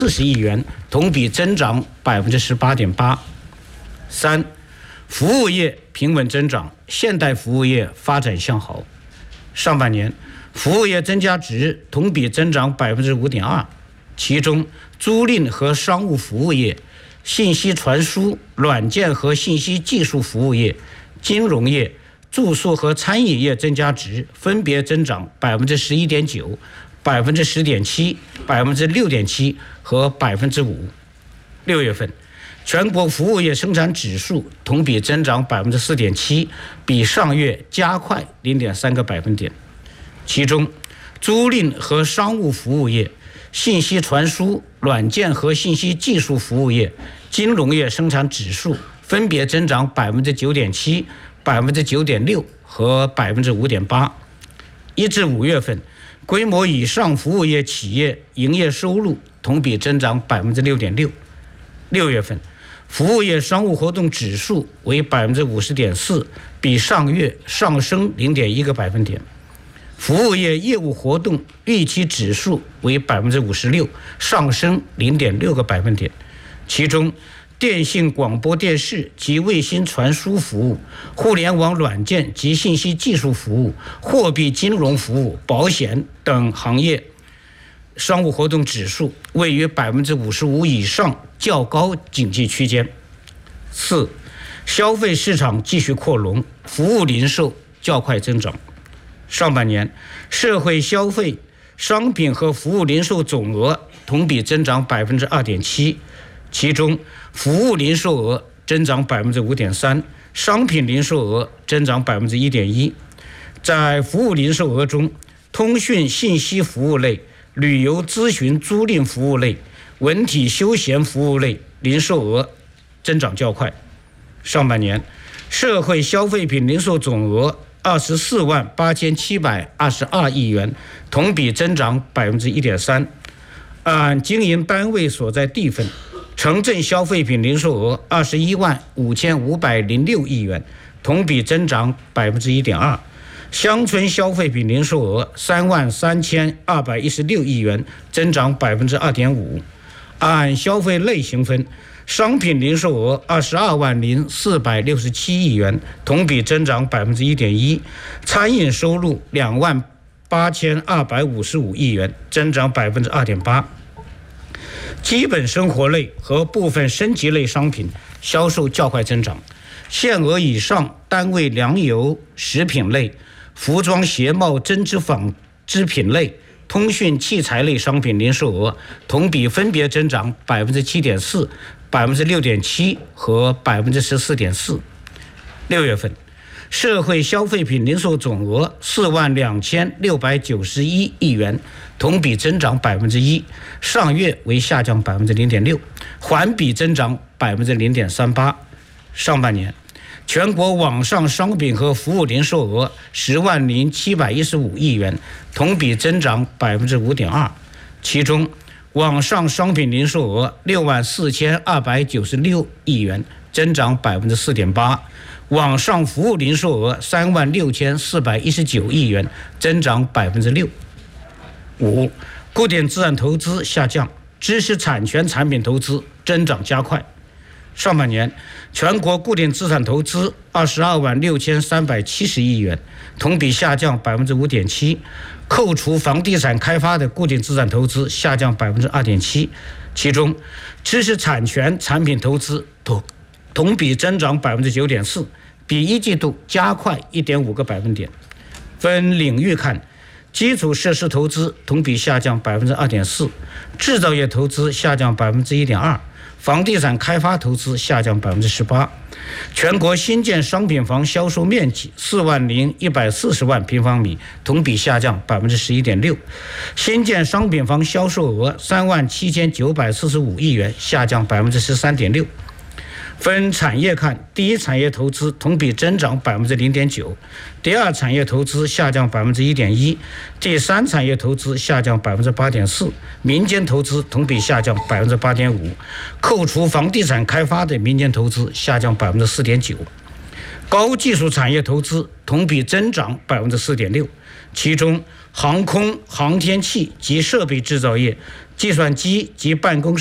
40亿元，同比增长18.8%。3. 服务业平稳增长，现代服务业发展向好。上半年，服务业增加值同比增长5.2%，其中租赁和商务服务业、信息传输、软件和信息技术服务业、金融业、住宿和餐饮业增加值分别增长11.9%、10.7%、6.7%和5%。6月份，全国服务业生产指数同比增长4.7%，比上月加快0.3个百分点。其中，租赁和商务服务业、信息传输、软件和信息技术服务业、金融业生产指数分别增长9.7%、9.6%和5.8%。1至5月份，规模以上服务业企业营业收入同比增长6.6%。6月份，服务业商务活动指数为50.4%，比上月上升0.1个百分点。服务业业务活动预期指数为56%，上升0.6个百分点。其中，电信广播电视及卫星传输服务、互联网软件及信息技术服务、货币金融服务、保险等行业商务活动指数位于55%以上，较高警戒区间。4. 消费市场继续扩容，服务零售较快增长。上半年，社会消费商品和服务零售总额同比增长2.7%，其中服务零售额增长5.3%，商品零售额增长1.1%。在服务零售额中，通讯信息服务类、旅游咨询租赁服务类、文体休闲服务类零售额增长较快。上半年，社会消费品零售总额248722亿元，同比增长1.3%。按经营单位所在地分，城镇消费品零售额215506亿元，同比增长1.2%。乡村消费品零售额33216亿元，增长2.5%。按消费类型分，商品零售额220467亿元，同比增长1.1%；餐饮收入28255亿元，增长2.8%。基本生活类和部分升级类商品销售较快增长，限额以上单位粮油食品类、服装鞋帽针织纺织品类、通讯器材类商品零售额同比分别增长7.4%、6.7% 和14.4%。6月份，社会消费品零售总额42691亿元，同比增长1%，上月为下降0.6%，环比增长0.38%。上半年，全国网上商品和服务零售额100715亿元，同比增长5.2%，其中网上商品零售额64296亿元，增长4.8%；网上服务零售额36419亿元，增长6%。5. 固定资产投资下降，知识产权产品投资增长加快。上半年，全国固定资产投资226370亿元，同比下降5.7%，扣除房地产开发的固定资产投资下降2.7%，其中知识产权产品投资同比增长9.4%，比一季度加快1.5个百分点。分领域看，基础设施投资同比下降2.4%，制造业投资下降1.2%，房地产开发投资下降18%。全国新建商品房销售面积40140万平方米，同比下降11.6%。新建商品房销售额37945亿元，下降13.6%。分产业看，第一产业投资同比增长0.9%，第二产业投资下降1.1%，第三产业投资下降8.4%，民间投资同比下降8.5%，扣除房地产开发的民间投资下降4.9%。高技术产业投资同比增长4.6%，其中航空、航天器及设备制造业计算机及办公